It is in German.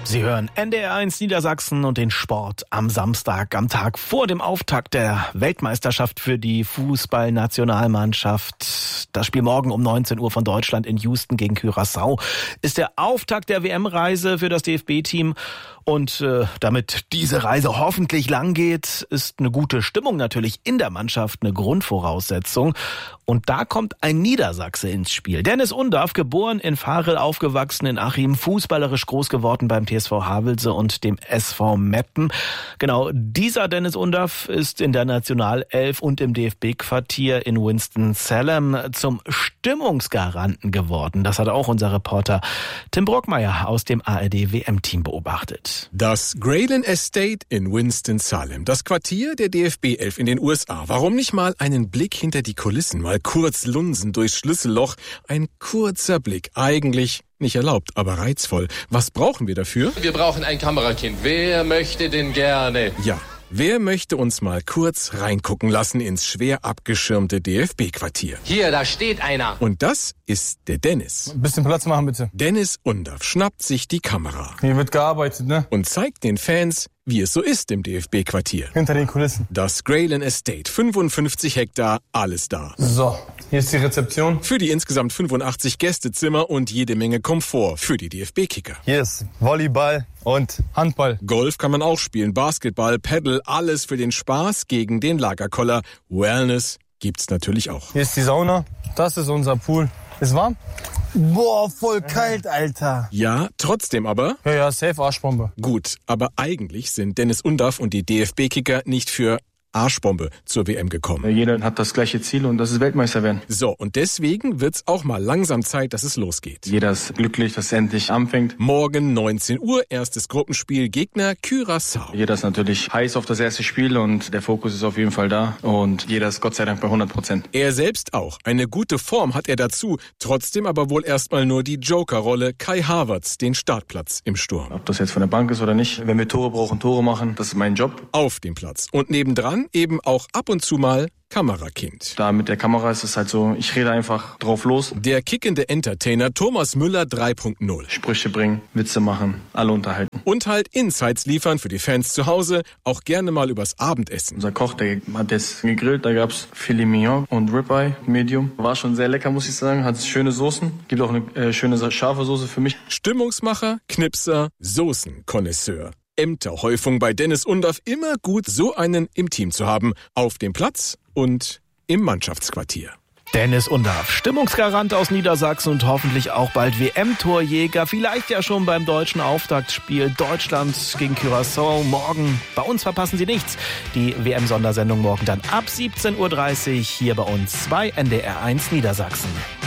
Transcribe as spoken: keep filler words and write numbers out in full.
Sie hören N D R eins Niedersachsen und den Sport am Samstag, am Tag vor dem Auftakt der Weltmeisterschaft für die Fußballnationalmannschaft. Das Spiel morgen um neunzehn Uhr von Deutschland in Houston gegen Curaçao ist der Auftakt der W M-Reise für das D F B-Team. Und äh, damit diese Reise hoffentlich lang geht, ist eine gute Stimmung natürlich in der Mannschaft eine Grundvoraussetzung. Und da kommt ein Niedersachse ins Spiel. Dennis Undaff, geboren in Varel, aufgewachsen in Achim, fußballerisch groß geworden beim T S V Havelse und dem S V Meppen. Genau, dieser Dennis Undaff ist in der Nationalelf und im D F B-Quartier in Winston-Salem zum Stimmungsgaranten geworden. Das hat auch unser Reporter Tim Brockmeier aus dem A R D W M-Team beobachtet. Das Grayland Estate in Winston-Salem, das Quartier der D F B-Elf in den U S A. Warum nicht mal einen Blick hinter die Kulissen, mal kurz lunsen durchs Schlüsselloch? Ein kurzer Blick, eigentlich nicht erlaubt, aber reizvoll. Was brauchen wir dafür? Wir brauchen ein Kamerakind. Wer möchte denn gerne? Ja, wer möchte uns mal kurz reingucken lassen ins schwer abgeschirmte D F B-Quartier? Hier, da steht einer. Und das ist der Dennis. Ein bisschen Platz machen, bitte. Dennis Undaff schnappt sich die Kamera. Hier wird gearbeitet, ne? Und zeigt den Fans, wie es so ist im D F B-Quartier. Hinter den Kulissen. Das Grayland Estate, fünfundfünfzig Hektar, alles da. So, hier ist die Rezeption. Für die insgesamt fünfundachtzig Gästezimmer und jede Menge Komfort für die D F B-Kicker. Hier ist Volleyball und Handball. Golf kann man auch spielen, Basketball, Paddle, alles für den Spaß gegen den Lagerkoller. Wellness gibt's natürlich auch. Hier ist die Sauna, das ist unser Pool. Ist warm? Boah, voll kalt, Alter. Ja, trotzdem aber... Ja, ja, safe Arschbombe. Gut, aber eigentlich sind Dennis Undaff und die D F B-Kicker nicht für Arschbombe zur W M gekommen. Jeder hat das gleiche Ziel und das ist Weltmeister werden. So, und deswegen wird's auch mal langsam Zeit, dass es losgeht. Jeder ist glücklich, dass es endlich anfängt. Morgen neunzehn Uhr, erstes Gruppenspiel, Gegner Curaçao. Jeder ist natürlich heiß auf das erste Spiel und der Fokus ist auf jeden Fall da und jeder ist Gott sei Dank bei hundert Prozent. Er selbst auch. Eine gute Form hat er dazu. Trotzdem aber wohl erstmal nur die Joker-Rolle Kai Havertz, den Startplatz im Sturm. Ob das jetzt von der Bank ist oder nicht, wenn wir Tore brauchen, Tore machen, das ist mein Job. Auf dem Platz. Und nebendran eben auch ab und zu mal Kamerakind. Da mit der Kamera ist es halt so, ich rede einfach drauf los. Der kickende Entertainer Thomas Müller drei Punkt null. Sprüche bringen, Witze machen, alle unterhalten. Und halt Insights liefern für die Fans zu Hause, auch gerne mal übers Abendessen. Unser Koch, der hat jetzt gegrillt, da gab's Filet Mignon und Ribeye, Medium. War schon sehr lecker, muss ich sagen, hat schöne Soßen. Gibt auch eine äh, schöne scharfe Soße für mich. Stimmungsmacher, Knipser, Soßenkonnoisseur. Ämterhäufung bei Dennis Undaff, immer gut, so einen im Team zu haben. Auf dem Platz und im Mannschaftsquartier. Dennis Undaff, Stimmungsgarant aus Niedersachsen und hoffentlich auch bald W M-Torjäger. Vielleicht ja schon beim deutschen Auftaktspiel Deutschland gegen Curaçao morgen. Bei uns verpassen Sie nichts. Die W M-Sondersendung morgen dann ab siebzehn Uhr dreißig hier bei uns bei N D R eins Niedersachsen.